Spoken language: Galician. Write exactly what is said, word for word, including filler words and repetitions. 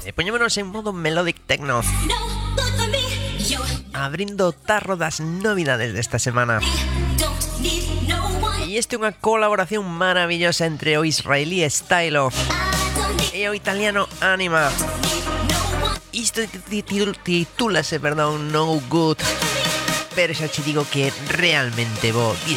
E poñémonos en modo melodic techno, abrindo o tarro das novidades desta semana. E este é unha colaboración maravillosa entre o israelí Stylo e o italiano Anima. Isto titúlase, perdón, No Good, pero xa che digo que é realmente bo.